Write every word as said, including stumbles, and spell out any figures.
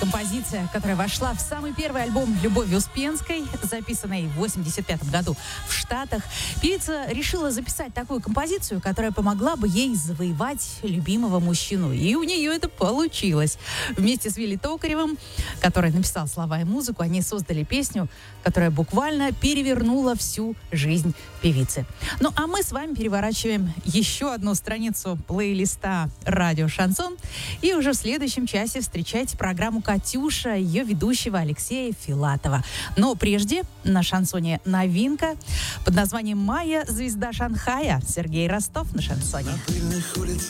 Композиция, которая вошла в самый первый альбом Любови Успенской, записанный в восемьдесят пятом году в Штатах. Певица решила записать такую композицию, которая помогла бы ей завоевать любимого мужчину. И у нее это получилось. Вместе с Вилли Токаревым, который написал слова и музыку, они создали песню, которая буквально перевернула всю жизнь певицы. Ну, а мы с вами переворачиваем еще одну страницу плейлиста «Радио Шансон». И уже в следующем часе встречайте программу «Катюша», ее ведущего Алексея Филатова. Но прежде на шансоне новинка под названием «Майя, звезда Шанхая». Сергей Ростов на шансоне. На пыльных улицах